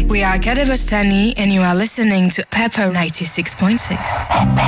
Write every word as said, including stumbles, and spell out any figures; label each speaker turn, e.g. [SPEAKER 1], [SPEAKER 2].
[SPEAKER 1] We are Gada Bastani and you are listening to Pepper ninety-six point six.